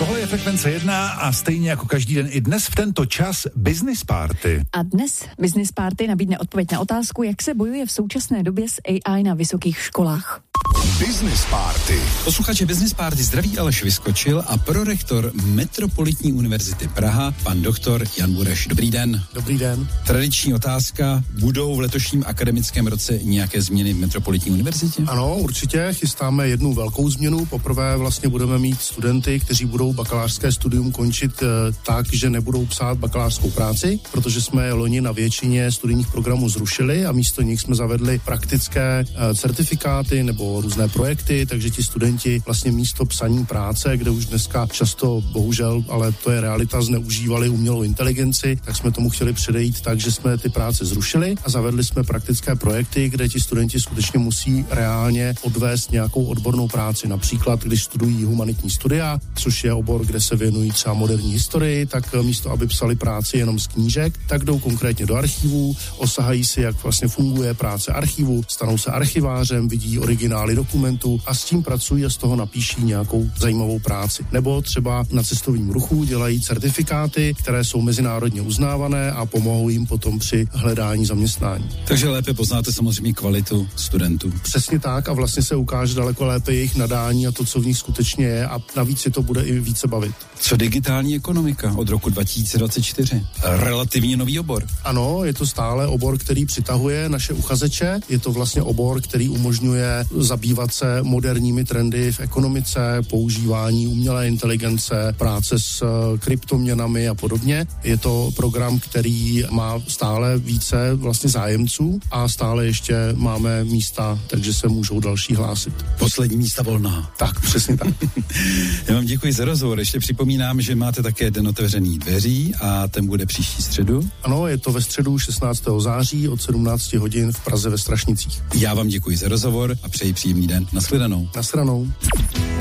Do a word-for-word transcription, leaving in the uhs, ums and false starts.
Tohle je Frekvence jedna a stejně jako každý den i dnes v tento čas Business Party. A dnes Business Party nabídne odpověď na otázku, jak se bojuje v současné době s A I na vysokých školách. Business Party. Posluchače Business Party zdraví Aleš Vyskočil a prorektor Metropolitní univerzity Praha, pan doktor Jan Bureš. Dobrý den. Dobrý den. Tradiční otázka, budou v letošním akademickém roce nějaké změny v Metropolitní univerzitě? Ano, určitě, chystáme jednu velkou změnu. Poprvé vlastně budeme mít studenty, kteří budou bakalářské studium končit e, tak, že nebudou psát bakalářskou práci, protože jsme loni na většině studijních programů zrušili a místo nich jsme zavedli praktické e, certifikáty nebo různé projekty, takže ti studenti vlastně místo psaní práce, kde už dneska často, bohužel, ale to je realita, zneužívali umělou inteligenci, tak jsme tomu chtěli předejít tak, že jsme ty práce zrušili a zavedli jsme praktické projekty, kde ti studenti skutečně musí reálně odvést nějakou odbornou práci. Například, když studují humanitní studia, což je obor, kde se věnují třeba moderní historii, tak místo, aby psali práci jenom z knížek, tak jdou konkrétně do archivů, osahají si, jak vlastně funguje práce archivu, stanou se archivářem, vidí originály dokumentů a s tím pracují a z toho napíší nějakou zajímavou práci. Nebo třeba na cestovním ruchu dělají certifikáty, které jsou mezinárodně uznávané a pomohou jim potom při hledání zaměstnání. Takže lépe poznáte samozřejmě kvalitu studentů. Přesně tak a vlastně se ukáže daleko lépe jejich nadání a to, co v nich skutečně je a navíc si to bude i více bavit. Co digitální ekonomika od roku dva tisíce dvacet čtyři? Relativně nový obor. Ano, je to stále obor, který přitahuje naše uchazeče. Je to vlastně obor, který umožňuje zabývat se moderními trendy v ekonomice, používání umělé inteligence, práce s kryptoměnami a podobně. Je to program, který má stále více vlastně zájemců a stále ještě máme místa, takže se můžou další hlásit. Poslední místa volná. Tak, přesně tak. Já vám děkuji za rozhovor. Ještě připomínám, že máte také den otevřených dveří a ten bude příští středu. Ano, je to ve středu šestnáctého září od sedmnáct hodin v Praze ve Strašnicích. Já vám děkuji za rozhovor a přeji příjemný den. Nashledanou. Nashledanou.